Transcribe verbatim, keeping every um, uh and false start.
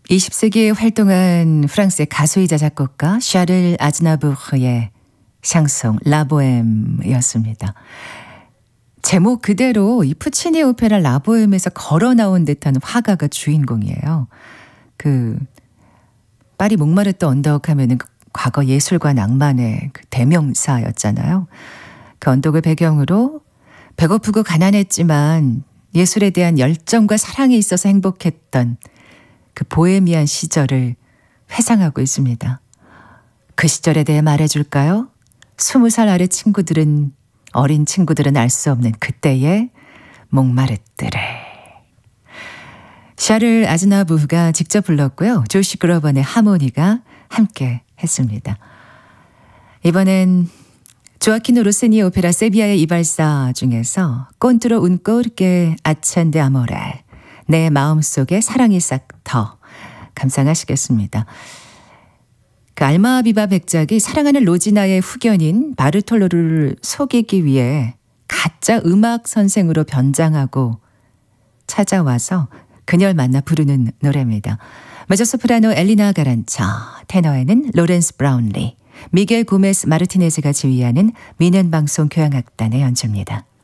이십 세기에 활동한 프랑스의 가수이자 작곡가 샤를 아즈나부르의 샹송 라보엠이었습니다. 제목 그대로 이 푸치니 오페라 라보엠에서 걸어 나온 듯한 화가가 주인공이에요. 그 파리 몽마르트 언덕 하면은 그 과거 예술과 낭만의 그 대명사였잖아요. 그 언덕을 배경으로 배고프고 가난했지만 예술에 대한 열정과 사랑이 있어서 행복했던 그 보헤미안 시절을 회상하고 있습니다. 그 시절에 대해 말해줄까요? 스무 살 아래 친구들은, 어린 친구들은 알 수 없는 그때의 몽마르트를. 샤를 아즈나부르가 직접 불렀고요. 조시 그로번의 하모니가 함께 했습니다. 이번엔 조아키노 로시니 오페라 세비야의 이발사 중에서 콘트로 운 꼬르게 아첸데 아모레, 내 마음속에 사랑이 싹 터 감상하시겠습니다. 그 알마비바 백작이 사랑하는 로지나의 후견인 바르톨로를 속이기 위해 가짜 음악 선생으로 변장하고 찾아와서 그녀를 만나 부르는 노래입니다. 메조소프라노 엘리나 가란차, 테너에는 로렌스 브라운리, 미겔 고메스 마르티네즈가 지휘하는 미넨 방송 교향악단의 연주입니다.